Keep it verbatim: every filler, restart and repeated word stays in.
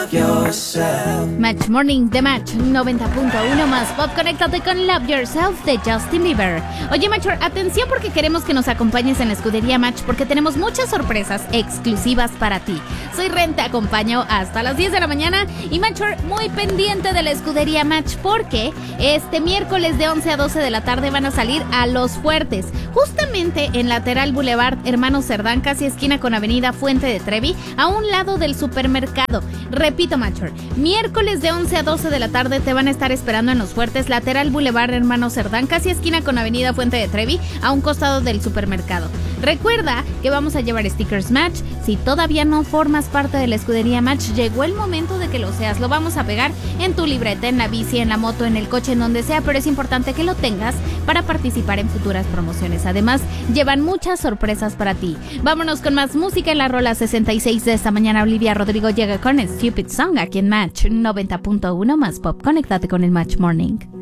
Match Morning de Match noventa punto uno más Pop. Conéctate con Love Yourself de Justin Bieber. Oye, Matcher, atención porque queremos que nos acompañes en la escudería Match porque tenemos muchas sorpresas exclusivas para ti. Soy Ren, te acompaño hasta las diez de la mañana y Matcher, muy pendiente de la escudería Match porque este miércoles de once a doce de la tarde van a salir a Los Fuertes, justamente en Lateral Boulevard Hermanos Cerdán, casi esquina con Avenida Fuente de Trevi, a un lado del supermercado. Repito, Matcher, miércoles de once a doce de la tarde te van a estar esperando en Los Fuertes, Lateral Boulevard Hermanos Cerdán, casi esquina con Avenida Fuente de Trevi, a un costado del supermercado. Recuerda que vamos a llevar stickers Match. Si todavía no formas parte de la escudería Match, llegó el momento de que lo seas. Lo vamos a pegar en tu libreta, en la bici, en la moto, en el coche, en donde sea, pero es importante que lo tengas para participar en futuras promociones. Además, llevan muchas sorpresas para ti. Vámonos con más música en la rola sesenta y seis de esta mañana. Olivia Rodrigo llega con Stupid Song aquí en Match noventa punto uno más Pop. Conéctate con el Match Morning.